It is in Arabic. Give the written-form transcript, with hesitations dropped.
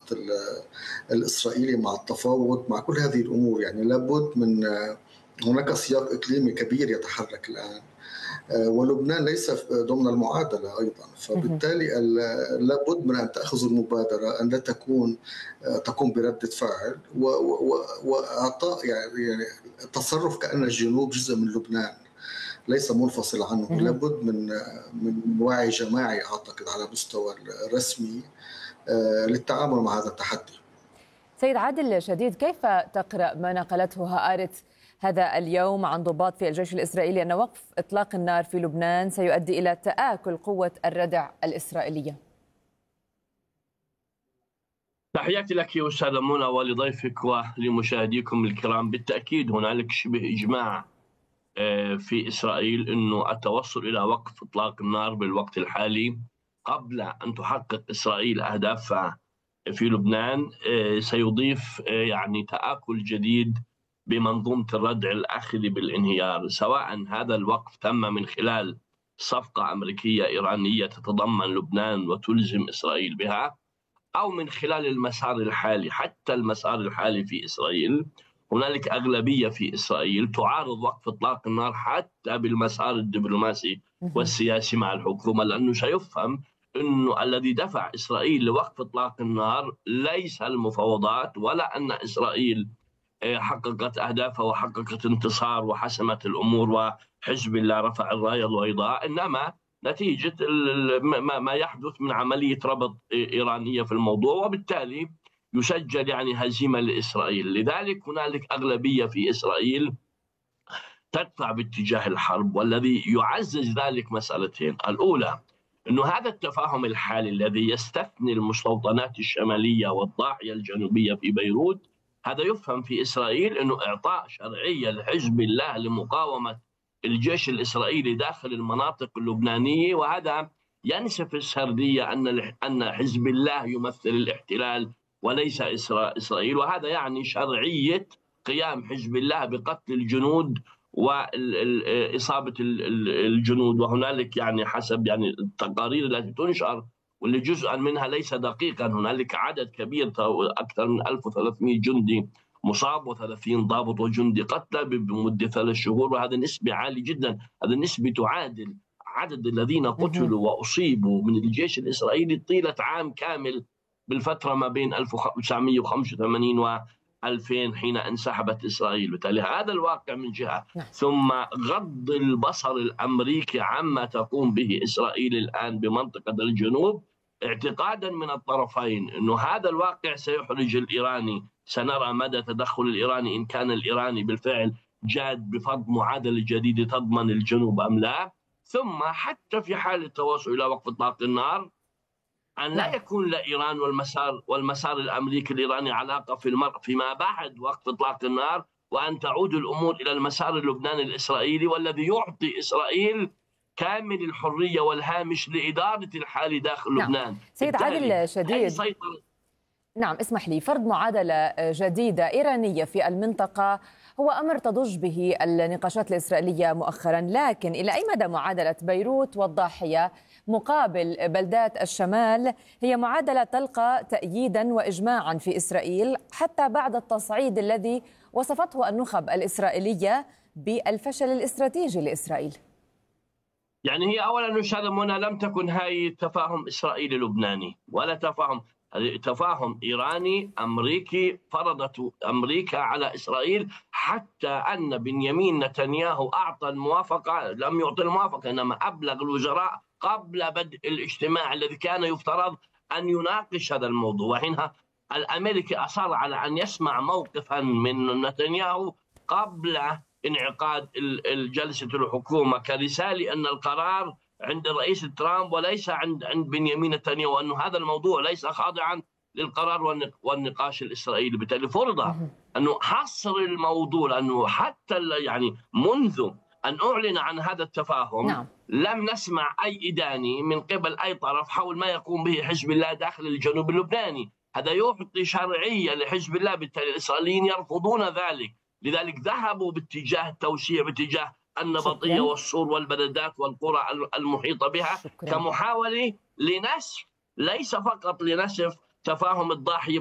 الإسرائيلي مع التفاوض مع كل هذه الأمور. يعني لابد من هناك سياق إقليمي كبير يتحرك الآن، ولبنان ليس ضمن المعادلة أيضا، فبالتالي لابد من أن تأخذ المبادرة، أن لا تقوم بردة فعل وإعطاء يعني التصرف كأن الجنوب جزء من لبنان ليس منفصل عنه. لابد من وعي جماعي أعتقد على مستوى الرسمي للتعامل مع هذا التحدي. سيد عادل شديد، كيف تقرأ ما نقلته هآرت هذا اليوم عن ضباط في الجيش الإسرائيلي أن وقف إطلاق النار في لبنان سيؤدي إلى تآكل قوة الردع الإسرائيلية؟ تحياتي لك أستاذة منى ولضيفك ولمشاهديكم الكرام. بالتأكيد هنالك شبه إجماع في إسرائيل أنه التوصل إلى وقف إطلاق النار بالوقت الحالي قبل أن تحقق إسرائيل أهدافها في لبنان سيضيف يعني تآكل جديد بمنظومة الردع الآخذ بالانهيار، سواء هذا الوقف تم من خلال صفقة أمريكية إيرانية تتضمن لبنان وتلزم إسرائيل بها، أو من خلال المسار الحالي. حتى المسار الحالي في إسرائيل هنالك أغلبية في إسرائيل تعارض وقف إطلاق النار حتى بالمسار الدبلوماسي والسياسي مع الحكومة، لأنه سيفهم أنه الذي دفع إسرائيل لوقف إطلاق النار ليس المفاوضات، ولا أن إسرائيل حققت أهدافها وحققت انتصار وحسمت الأمور وحزب الله رفع الراية البيضاء، إنما نتيجة ما يحدث من عملية ربط إيرانية في الموضوع، وبالتالي يسجل يعني هزيمة لإسرائيل. لذلك هنالك أغلبية في إسرائيل تدفع باتجاه الحرب، والذي يعزز ذلك مسألتين. الأولى أنه هذا التفاهم الحالي الذي يستثني المستوطنات الشمالية والضاحية الجنوبية في بيروت، هذا يفهم في إسرائيل أنه إعطاء شرعية لحزب الله لمقاومة الجيش الإسرائيلي داخل المناطق اللبنانية، وهذا ينسف السردية أن حزب الله يمثل الاحتلال وليس إسرائيل، وهذا يعني شرعية قيام حزب الله بقتل الجنود وإصابة الجنود. وهنالك يعني حسب يعني التقارير التي تنشر واللي جزءا منها ليس دقيقا، هنالك عدد كبير أكثر من 1300 جندي مصاب و30 ضابط وجندي قتلى بمدة 3 شهور، وهذا نسبة عالية جدا. هذا النسبة تعادل عدد الذين قتلوا وأصيبوا من الجيش الإسرائيلي طيلة عام كامل بالفترة ما بين 1985 و 2000 حين انسحبت إسرائيل. بالتالي هذا الواقع من جهة، ثم غض البصر الأمريكي عما تقوم به إسرائيل الآن بمنطقة الجنوب، اعتقادا من الطرفين أنه هذا الواقع سيحرج الإيراني. سنرى مدى تدخل الإيراني، إن كان الإيراني بالفعل جاد بفرض معادلة جديدة تضمن الجنوب أم لا. ثم حتى في حال التوصل إلى وقف إطلاق النار، أن لا يكون لإيران والمسار الأمريكي الإيراني علاقة فيما بعد وقف إطلاق النار، وأن تعود الأمور إلى المسار اللبناني الإسرائيلي، والذي يعطي إسرائيل كامل الحرية والهامش لإدارة الحال داخل لبنان. سيد عادل شديد، نعم اسمح لي، فرض معادلة جديدة إيرانية في المنطقة هو أمر تضج به النقاشات الإسرائيلية مؤخرا، لكن إلى أي مدى معادلة بيروت والضاحية مقابل بلدات الشمال هي معادلة تلقى تأييدا وإجماعا في إسرائيل حتى بعد التصعيد الذي وصفته النخب الإسرائيلية بالفشل الاستراتيجي لإسرائيل؟ يعني هي أولا أستاذة منى لم تكن هاي تفاهم إسرائيلي لبناني ولا تفاهم إيراني أمريكي فرضته أمريكا على إسرائيل، حتى أن بنيامين نتنياهو أعطى الموافقة، لم يعطي الموافقة إنما أبلغ الوزراء قبل بدء الاجتماع الذي كان يفترض أن يناقش هذا الموضوع، وحينها الأمريكي أصر على أن يسمع موقفا من نتنياهو قبل انعقاد جلسة الحكومة كرسالة أن القرار عند الرئيس ترامب وليس عند بنيامين نتنياهو، وأن هذا الموضوع ليس خاضعا للقرار والنقاش الإسرائيلي. بالتالي فرض أنه حصر الموضوع، أنه حتى يعني منذ أن أعلن عن هذا التفاهم لم نسمع أي إدانة من قبل أي طرف حول ما يقوم به حزب الله داخل الجنوب اللبناني. هذا يعطي شرعية لحزب الله، بالتالي الإسرائيليين يرفضون ذلك، لذلك ذهبوا باتجاه التوسيع، باتجاه النبطية والسور والبلدات والقرى المحيطة بها كمحاولة لنسف، ليس فقط لنسف تفاهم الضاحية